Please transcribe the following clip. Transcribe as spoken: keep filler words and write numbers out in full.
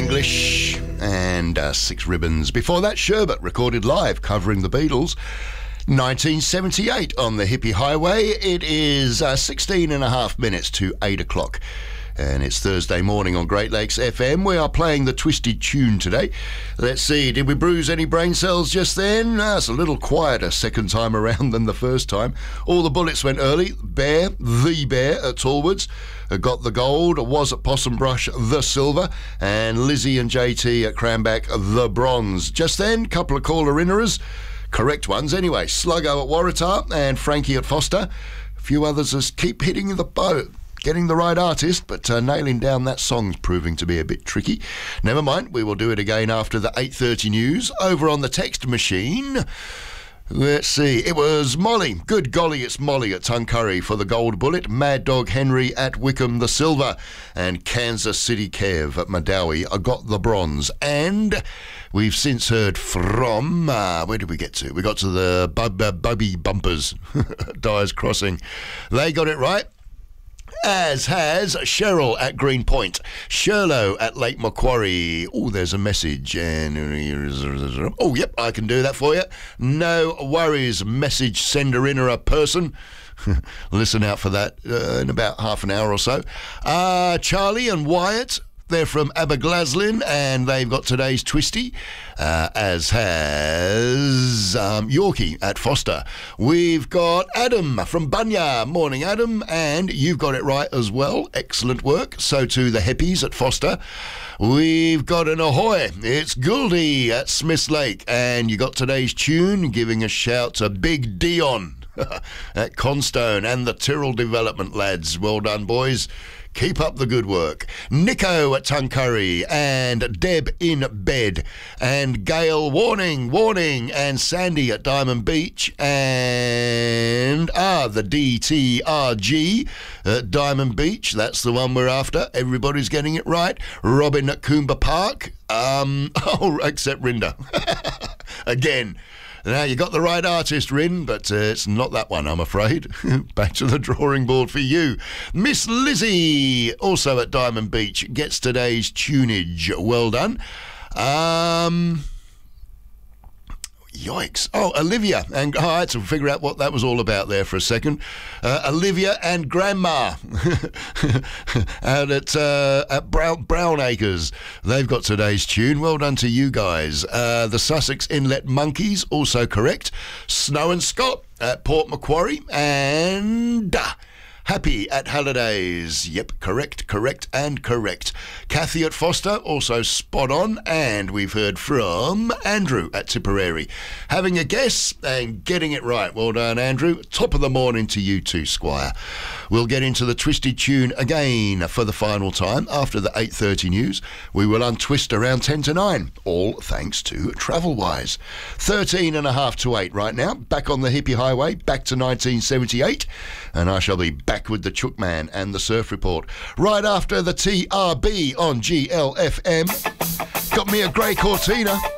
English and uh, Six Ribbons. Before that, Sherbet, recorded live, covering the Beatles. nineteen seventy-eight on the Hippie Highway. It is uh, sixteen and a half minutes to eight o'clock. And it's Thursday morning on Great Lakes F M. We are playing the Twisted Tune today. Let's see, did we bruise any brain cells just then? Uh, it's a little quieter second time around than the first time. All the bullets went early. Bear, the Bear at Tallwoods, uh, got the gold. Was at Possum Brush, the silver. And Lizzie and J T at Cranback, the bronze. Just then, couple of caller-innerers. Correct ones anyway. Sluggo at Waratah and Frankie at Foster. A few others just keep hitting the boat. Getting the right artist, but uh, nailing down that song's proving to be a bit tricky. Never mind, we will do it again after the eight thirty news. Over on the text machine, let's see, it was Molly. Good golly, it's Molly at Tuncurry for the gold bullet. Mad Dog Henry at Wickham the silver. And Kansas City Kev at Madawi I got the bronze. And we've since heard from, uh, where did we get to? We got to the Bub, uh, Bubby Bumpers, Dyers Crossing. They got it right. As has Cheryl at Greenpoint, Sherlow at Lake Macquarie. Oh, there's a message. And oh, yep, I can do that for you. No worries, message sender in or a person. Listen out for that uh, in about half an hour or so. Uh, Charlie and Wyatt, they're from Aberglaslyn, and they've got today's Twisty, uh, as has um, Yorkie at Foster. We've got Adam from Bunya. Morning, Adam, and you've got it right as well. Excellent work. So too the Heppies at Foster. We've got an ahoy. It's Gouldy at Smiths Lake, and you got today's tune, giving a shout to Big Dion at Constone and the Tyrrell Development lads. Well done, boys. Keep up the good work. Nico at Tuncurry and Deb in bed and Gail warning, warning and Sandy at Diamond Beach and ah the D T R G at Diamond Beach. That's the one we're after. Everybody's getting it right. Robin at Coomba Park. Um, oh, except Rinda. Again. Now, you got the right artist, Rin, but uh, it's not that one, I'm afraid. Back to the drawing board for you. Miss Lizzie, also at Diamond Beach, gets today's tunage. Well done. Um... Yikes. Oh, Olivia. And oh, I had to figure out what that was all about there for a second. Uh, Olivia and Grandma out at, uh, at Brown, Brown Acres. They've got today's tune. Well done to you guys. Uh, the Sussex Inlet Monkeys, also correct. Snow and Scott at Port Macquarie. And... Uh, Happy at Hallidays. Yep, correct, correct, and correct. Kathy at Foster, also spot on. And we've heard from Andrew at Tipperary. Having a guess and getting it right. Well done, Andrew. Top of the morning to you too, Squire. We'll get into the Twisted Tune again for the final time after the eight thirty news. We will untwist around ten to nine, all thanks to Travelwise. thirteen and a half to eight right now. Back on the Hippie Highway, back to nineteen seventy-eight. And I shall be back with the Chookman and the Surf Report right after the T R B on G L F M. Got me a grey Cortina.